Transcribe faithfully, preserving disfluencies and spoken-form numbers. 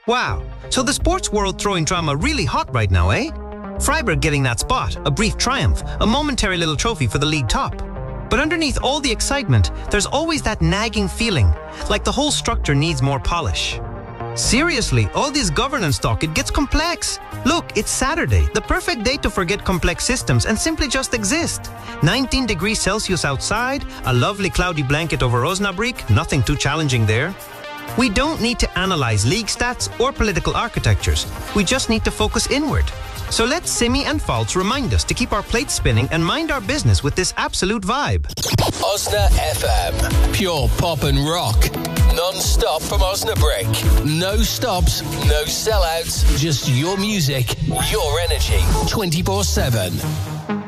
Wow, so the sports world throwing drama really hot right now, eh? Freiburg getting that spot, a brief triumph, a momentary little trophy for the league top. But underneath all the excitement, there's always that nagging feeling, like the whole structure needs more polish. Seriously, all this governance talk, it gets complex. Look, it's Saturday, the perfect day to forget complex systems and simply just exist. nineteen degrees Celsius outside, a lovely cloudy blanket over Osnabrück, nothing too challenging there. We don't need to analyze league stats or political architectures. We just need to focus inward. So let Simi and Faltz remind us to keep our plates spinning and mind our business with this absolute vibe. Osna F M. Pure pop and rock. Non-stop from Osnabrück. No stops, no sellouts. Just your music, your energy. twenty-four seven.